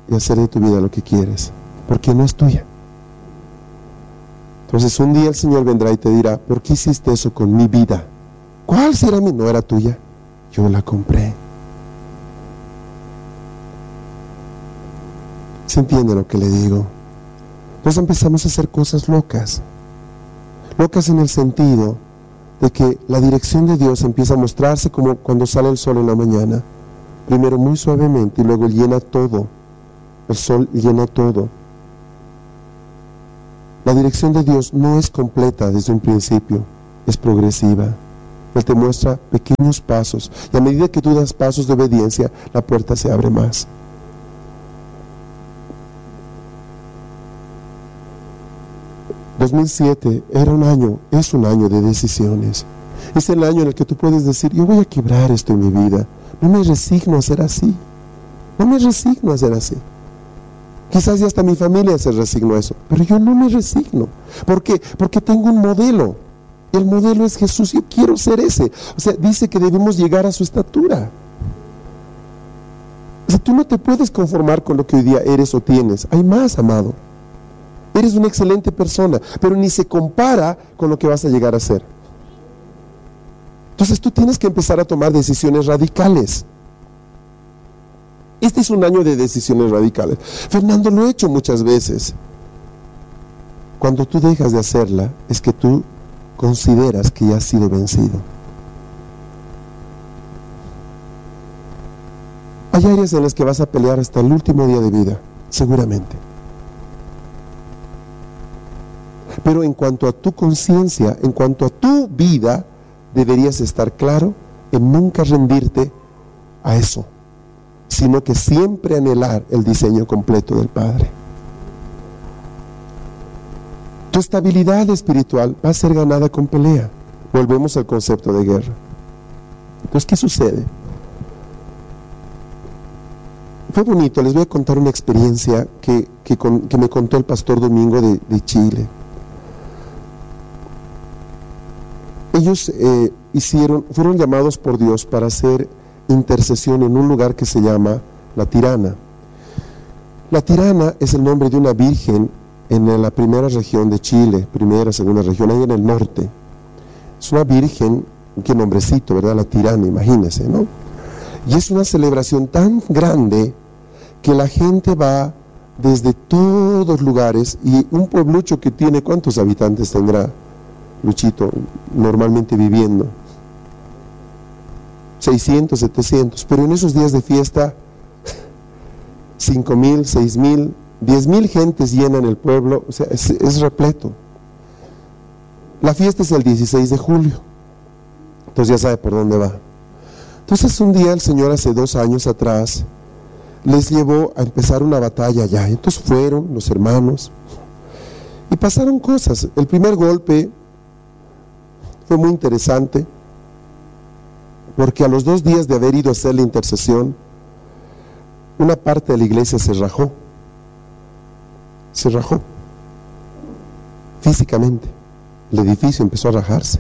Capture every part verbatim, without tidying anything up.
y hacer de tu vida lo que quieres, porque no es tuya. Entonces un día el Señor vendrá y te dirá: ¿por qué hiciste eso con mi vida? ¿Cuál será mi? No era tuya, yo la compré. ¿Se entiende lo que le digo? Entonces empezamos a hacer cosas locas, locas en el sentido de que la dirección de Dios empieza a mostrarse como cuando sale el sol en la mañana, primero muy suavemente y luego llena todo, el sol llena todo. La dirección de Dios no es completa desde un principio, es progresiva. Él te muestra pequeños pasos y a medida que tú das pasos de obediencia, la puerta se abre más. dos mil siete era un año, es un año de decisiones. Es el año en el que tú puedes decir: yo voy a quebrar esto en mi vida, no me resigno a ser así, no me resigno a ser así. Quizás ya hasta mi familia se resignó a eso, pero yo no me resigno. ¿Por qué? Porque tengo un modelo, y el modelo es Jesús. Yo quiero ser ese. O sea, dice que debemos llegar a su estatura. O sea, tú no te puedes conformar con lo que hoy día eres o tienes. Hay más, amado. Eres una excelente persona, pero ni se compara con lo que vas a llegar a ser. Entonces tú tienes que empezar a tomar decisiones radicales. Este es un año de decisiones radicales. Fernando, lo he hecho muchas veces. Cuando tú dejas de hacerla, es que tú consideras que ya has sido vencido. Hay áreas en las que vas a pelear hasta el último día de vida, seguramente. Pero en cuanto a tu conciencia, en cuanto a tu vida, deberías estar claro en nunca rendirte a eso, sino que siempre anhelar el diseño completo del Padre. Tu estabilidad espiritual va a ser ganada con pelea. Volvemos al concepto de guerra. Entonces, ¿qué sucede? Fue bonito. Les voy a contar una experiencia que, que, con, que me contó el pastor Domingo de, de Chile. Ellos eh, hicieron, fueron llamados por Dios para hacer intercesión en un lugar que se llama La Tirana. La Tirana es el nombre de una virgen en la primera región de Chile, primera, segunda región, ahí en el norte. Es una virgen, qué nombrecito, ¿verdad? La Tirana, imagínense, ¿no? Y es una celebración tan grande que la gente va desde todos lugares, y un pueblucho que tiene, ¿cuántos habitantes tendrá, Luchito, normalmente viviendo? seiscientos, setecientos, pero en esos días de fiesta, cinco mil, seis mil, diez mil gentes llenan el pueblo. O sea, es, es repleto. La fiesta es el dieciséis de julio, entonces ya sabe por dónde va. Entonces un día el Señor, hace dos años atrás, les llevó a empezar una batalla allá. Entonces fueron los hermanos y pasaron cosas. El primer golpe fue muy interesante, porque a los dos días de haber ido a hacer la intercesión, una parte de la iglesia se rajó, se rajó, físicamente. El edificio empezó a rajarse.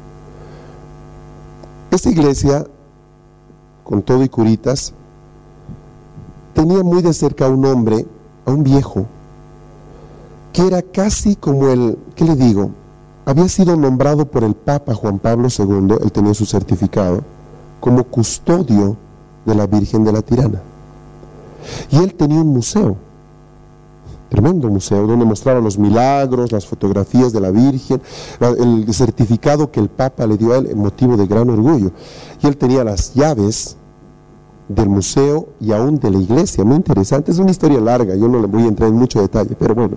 Esta iglesia, con todo y curitas, tenía muy de cerca a un hombre, a un viejo, que era casi como el, ¿qué le digo? Había sido nombrado por el Papa Juan Pablo segundo, él tenía su certificado, como custodio de la Virgen de la Tirana. Y él tenía un museo, tremendo museo, donde mostraba los milagros, las fotografías de la Virgen, el certificado que el Papa le dio a él en motivo de gran orgullo. Y él tenía las llaves del museo y aún de la iglesia. Muy interesante, es una historia larga, yo no le voy a entrar en mucho detalle, pero bueno.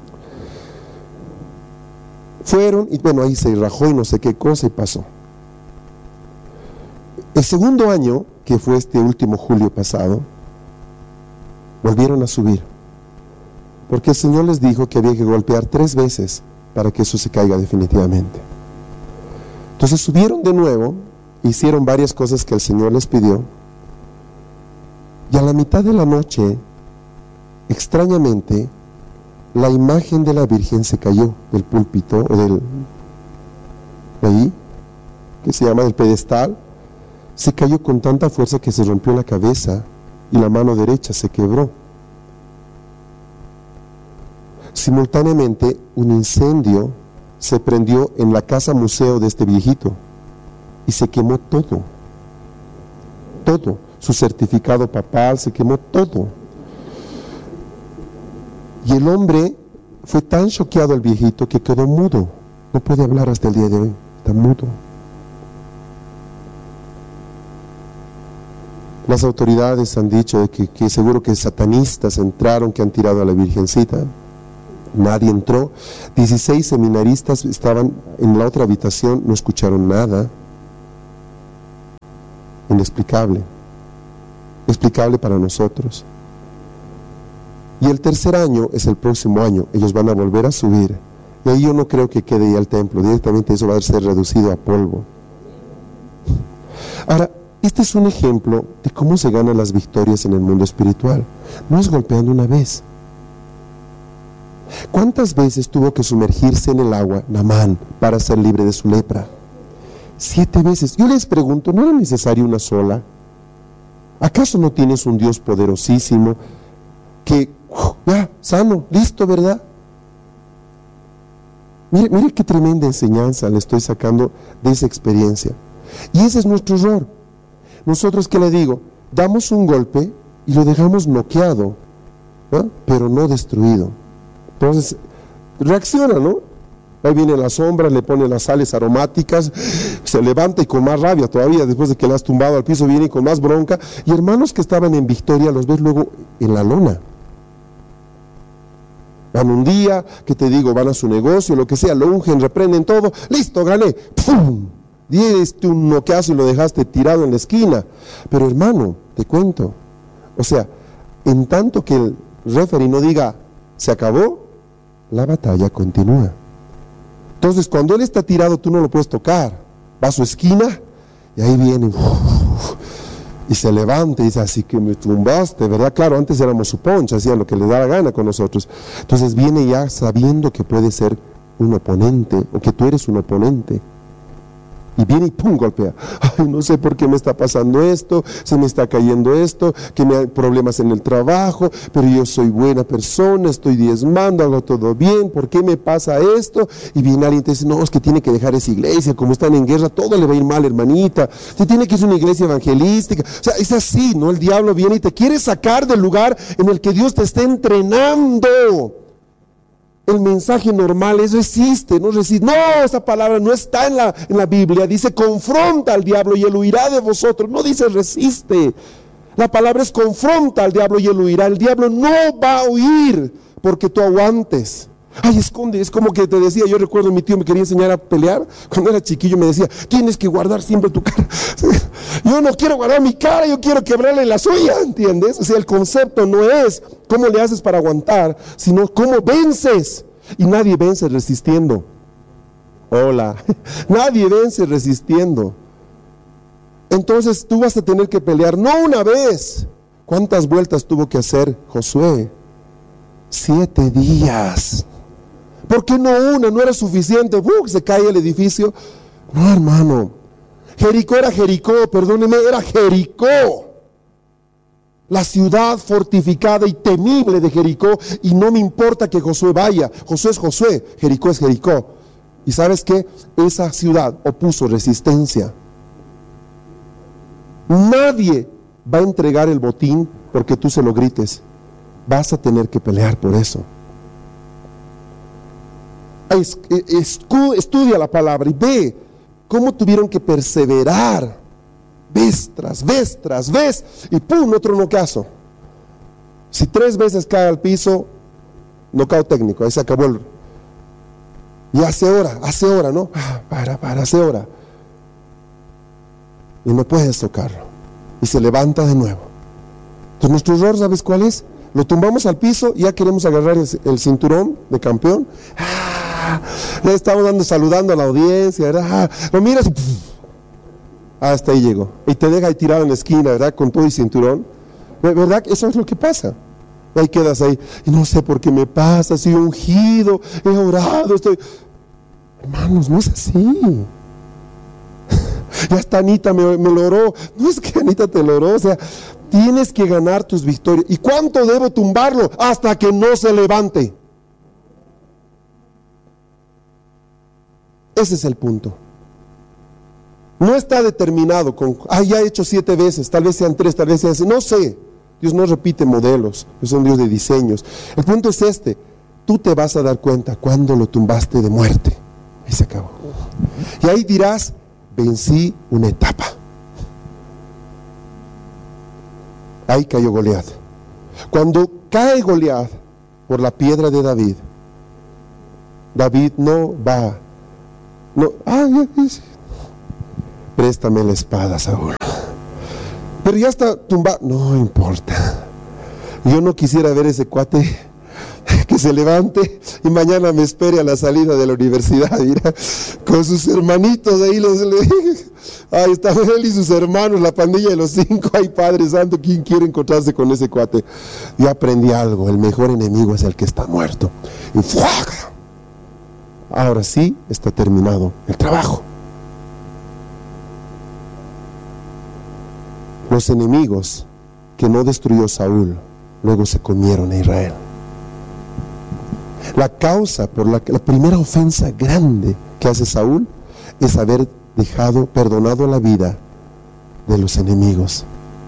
Fueron, y bueno, ahí se rajó y no sé qué cosa y pasó. El segundo año, que fue este último julio pasado, volvieron a subir, porque el Señor les dijo que había que golpear tres veces para que eso se caiga definitivamente. Entonces subieron de nuevo, hicieron varias cosas que el Señor les pidió, y a la mitad de la noche, extrañamente, la imagen de la Virgen se cayó del púlpito, o del, ahí, que se llama del pedestal, se cayó con tanta fuerza que se rompió la cabeza y la mano derecha se quebró. Simultáneamente, un incendio se prendió en la casa museo de este viejito y se quemó todo. Todo. Su certificado papal, se quemó todo. Y el hombre fue tan choqueado, el viejito, que quedó mudo. No puede hablar hasta el día de hoy. Está mudo. Las autoridades han dicho de que, que seguro que satanistas entraron, que han tirado a la Virgencita. Nadie entró. dieciséis seminaristas estaban en la otra habitación, no escucharon nada. Inexplicable. Explicable para nosotros. Y el tercer año es el próximo año. Ellos van a volver a subir. Y ahí yo no creo que quede ya el templo. Directamente eso va a ser reducido a polvo. Ahora, este es un ejemplo de cómo se ganan las victorias en el mundo espiritual. No es golpeando una vez. ¿Cuántas veces tuvo que sumergirse en el agua Naamán para ser libre de su lepra? Siete veces. Yo les pregunto, ¿no era necesario una sola? ¿Acaso no tienes un Dios poderosísimo que, uh, ya, sano, listo, verdad? Mire, mire qué tremenda enseñanza le estoy sacando de esa experiencia. Y ese es nuestro error. Nosotros, ¿qué le digo? Damos un golpe y lo dejamos noqueado, ¿no? Pero no destruido. Entonces, reacciona, ¿no? Ahí viene la sombra, le pone las sales aromáticas, se levanta y con más rabia todavía, después de que le has tumbado al piso, viene con más bronca. Y hermanos que estaban en victoria, los ves luego en la lona. Van un día, que te digo, van a su negocio, lo que sea, lo ungen, reprenden todo, listo, gané, ¡pum! Diste un noqueazo y lo dejaste tirado en la esquina. Pero hermano, te cuento, o sea, en tanto que el referee no diga, se acabó, la batalla continúa. Entonces, cuando él está tirado, tú no lo puedes tocar. Va a su esquina y ahí viene uf, y se levanta y dice, así que me tumbaste, ¿verdad? Claro, antes éramos su poncha, hacían lo que le daba gana con nosotros. Entonces viene ya sabiendo que puede ser un oponente o que tú eres un oponente. Y viene y pum, golpea. Ay, no sé por qué me está pasando esto, se me está cayendo esto, que me hay problemas en el trabajo, pero yo soy buena persona, estoy diezmando, hago todo bien, ¿por qué me pasa esto? Y viene alguien y te dice, no, es que tiene que dejar esa iglesia, como están en guerra, todo le va a ir mal, hermanita. Se tiene que ir a una iglesia evangelística. O sea, es así, ¿no? El diablo viene y te quiere sacar del lugar en el que Dios te está entrenando. El mensaje normal, eso existe, no resiste. No, esa palabra no está en la, en la Biblia. Dice, confronta al diablo y él huirá de vosotros. No dice resiste. La palabra es confronta al diablo y él huirá. El diablo no va a huir porque tú aguantes. Ay, esconde, es como que te decía, yo recuerdo mi tío me quería enseñar a pelear. Cuando era chiquillo me decía, tienes que guardar siempre tu cara. Yo no quiero guardar mi cara, yo quiero quebrarle la suya, ¿entiendes? O sea, el concepto no es cómo le haces para aguantar, sino cómo vences. Y nadie vence resistiendo. Hola, nadie vence resistiendo. Entonces tú vas a tener que pelear, no una vez. ¿Cuántas vueltas tuvo que hacer Josué? Siete días. ¿Por qué no una? ¿No era suficiente? ¡Uh! Se cae el edificio. No, hermano. Jericó era Jericó, perdóneme, era Jericó. La ciudad fortificada y temible de Jericó. Y no me importa que Josué vaya. Josué es Josué, Jericó es Jericó. ¿Y sabes qué? Esa ciudad opuso resistencia. Nadie va a entregar el botín porque tú se lo grites. Vas a tener que pelear por eso. Estudia la palabra y ve cómo tuvieron que perseverar vez tras vez tras vez y pum, otro nocazo. Si tres veces cae al piso, nocao técnico, ahí se acabó el... Y hace hora, hace hora, ¿no? Para, para, hace hora. Y no puedes tocarlo. Y se levanta de nuevo. Entonces nuestro error, ¿sabes cuál es? Lo tumbamos al piso y ya queremos agarrar el, el cinturón de campeón. ¡Ah! Le estamos dando, saludando a la audiencia, ¿verdad? Ah, lo miras y ¡puf! Hasta ahí llegó. Y te deja ahí tirado en la esquina, ¿verdad? Con todo el cinturón. ¿Verdad? Eso es lo que pasa. Ahí quedas ahí. Y no sé por qué me pasa, soy ungido, he orado, estoy... Hermanos, no es así. Ya hasta Anita me, me lo oró. No es que Anita te lo oró, o sea... Tienes que ganar tus victorias. ¿Y cuánto debo tumbarlo? Hasta que no se levante. Ese es el punto. No está determinado con, ah, ya he hecho siete veces, tal vez sean tres, tal vez sean seis, no sé. Dios no repite modelos, es un Dios de diseños. El punto es este, tú te vas a dar cuenta cuando lo tumbaste de muerte. Ahí se acabó. Y ahí dirás, vencí una etapa. Ahí cayó Goliat. Cuando cae Goliat por la piedra de David, David no va, no, ah, ya, ya, préstame la espada, Saúl. Pero ya está tumbado, no importa. Yo no quisiera ver ese cuate que se levante y mañana me espere a la salida de la universidad, mira, con sus hermanitos ahí, los, ahí está él y sus hermanos, la pandilla de los cinco. Ay, Padre Santo, ¿quién quiere encontrarse con ese cuate? Yo aprendí algo, el mejor enemigo es el que está muerto. Y ¡fuac! Ahora sí está terminado el trabajo. Los enemigos que no destruyó Saúl, luego se comieron a Israel. La causa por la que la primera ofensa grande que hace Saúl es haber dejado, perdonado la vida de los enemigos.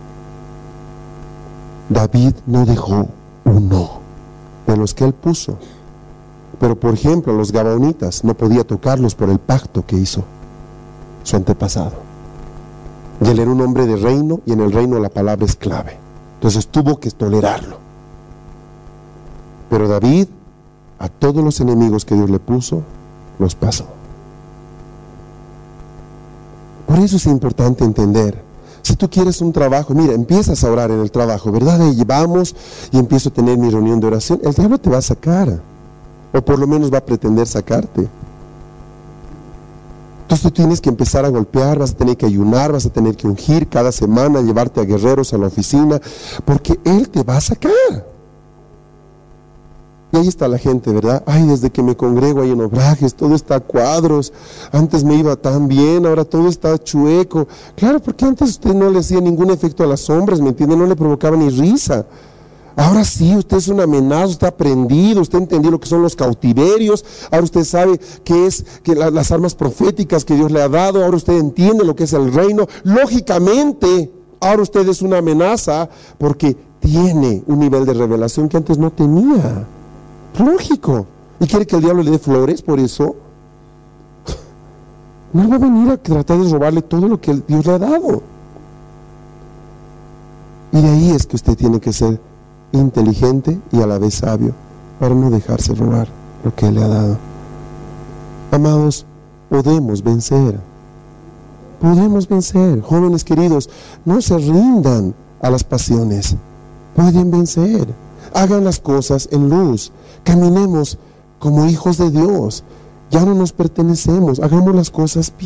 David no dejó uno de los que él puso. Pero por ejemplo, los gabaonitas no podía tocarlos por el pacto que hizo su antepasado. Y él era un hombre de reino, y en el reino la palabra es clave. Entonces tuvo que tolerarlo. Pero David, a todos los enemigos que Dios le puso, los pasó. Por eso es importante entender, si tú quieres un trabajo, mira, empiezas a orar en el trabajo, ¿verdad? Y vamos y empiezo a tener mi reunión de oración, el diablo te va a sacar, o por lo menos va a pretender sacarte. Entonces tú tienes que empezar a golpear, vas a tener que ayunar, vas a tener que ungir cada semana, llevarte a guerreros a la oficina, porque él te va a sacar. Y ahí está la gente, ¿verdad? Ay, desde que me congrego ahí en Obrajes, todo está a cuadros. Antes me iba tan bien, ahora todo está chueco. Claro, porque antes usted no le hacía ningún efecto a las sombras, ¿me entiende? No le provocaba ni risa. Ahora sí, usted es una amenaza, usted ha aprendido, usted entendió lo que son los cautiverios, ahora usted sabe qué es que la, las armas proféticas que Dios le ha dado, ahora usted entiende lo que es el reino. Lógicamente, ahora usted es una amenaza porque tiene un nivel de revelación que antes no tenía. Lógico. ¿Y quiere que el diablo le dé flores por eso? No va a venir a tratar de robarle todo lo que Dios le ha dado. Y de ahí es que usted tiene que ser inteligente y a la vez sabio para no dejarse robar lo que Él le ha dado. Amados, podemos vencer. Podemos vencer. Jóvenes queridos, no se rindan a las pasiones. Pueden vencer. Hagan las cosas en luz. Caminemos como hijos de Dios. Ya no nos pertenecemos. Hagamos las cosas bien.